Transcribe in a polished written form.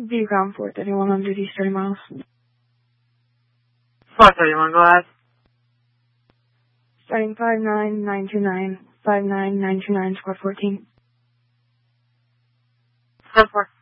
B ground 431 under East 30 miles. 431, go ahead. Starting 59929, 59929, square 14. 10-4.